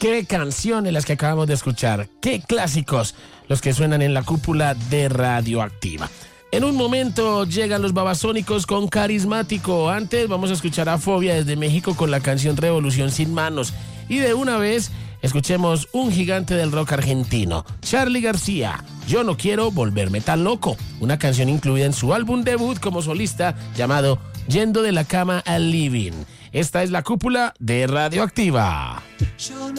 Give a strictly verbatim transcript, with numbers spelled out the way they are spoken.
Qué canciones las que acabamos de escuchar, qué clásicos los que suenan en la cúpula de Radioactiva. En un momento llegan los Babasónicos con Carismático. Antes vamos a escuchar a Fobia desde México con la canción Revolución sin manos. Y de una vez escuchemos un gigante del rock argentino, Charly García, Yo no quiero volverme tan loco. Una canción incluida en su álbum debut como solista llamado Yendo de la cama al living. Esta es la cúpula de Radioactiva.